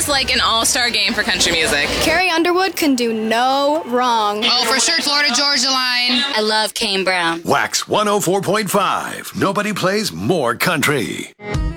is like an all-star game for country music. Carrie Underwood can do no wrong. Oh, for sure, Florida Georgia Line. I love Kane Brown. Wax 104.5. Nobody plays more country.